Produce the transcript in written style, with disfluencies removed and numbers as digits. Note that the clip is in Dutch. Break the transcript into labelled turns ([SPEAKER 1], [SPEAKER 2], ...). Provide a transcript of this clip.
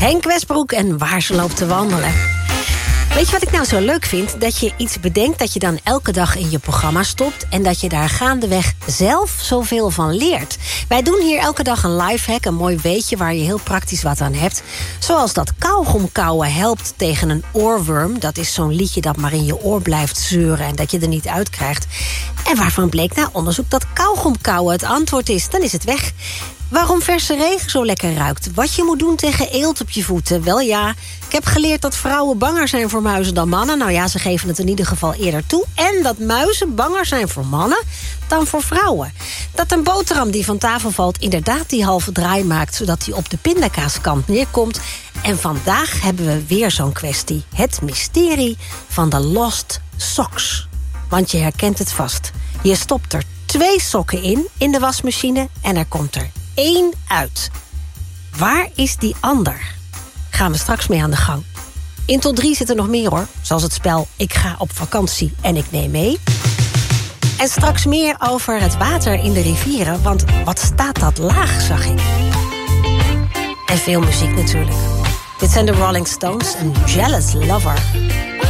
[SPEAKER 1] Henk Westbroek en Waar ze loopt te wandelen. Weet je wat ik nou zo leuk vind? Dat je iets bedenkt dat je dan elke dag in je programma stopt... en dat je daar gaandeweg zelf zoveel van leert. Wij doen hier elke dag een lifehack, een mooi weetje... waar je heel praktisch wat aan hebt. Zoals dat kauwgom kauwen helpt tegen een oorworm. Dat is zo'n liedje dat maar in je oor blijft zeuren... en dat je er niet uit krijgt. En waarvan bleek na onderzoek dat kauwgom kauwen het antwoord is. Dan is het weg. Waarom verse regen zo lekker ruikt. Wat je moet doen tegen eelt op je voeten. Wel ja, ik heb geleerd dat vrouwen banger zijn voor muizen dan mannen. Nou ja, ze geven het in ieder geval eerder toe. En dat muizen banger zijn voor mannen dan voor vrouwen. Dat een boterham die van tafel valt inderdaad die halve draai maakt... zodat die op de pindakaaskant neerkomt. En vandaag hebben we weer zo'n kwestie. Het mysterie van de lost socks. Want je herkent het vast. Je stopt er 2 sokken in de wasmachine en er komt er 1 uit. Waar is die ander? Gaan we straks mee aan de gang. In tot 3 zit er nog meer hoor. Zoals het spel Ik ga op vakantie en ik neem mee. En straks meer over het water in de rivieren. Want wat staat dat laag, zag ik. En veel muziek natuurlijk. Dit zijn de Rolling Stones en Jealous Lover.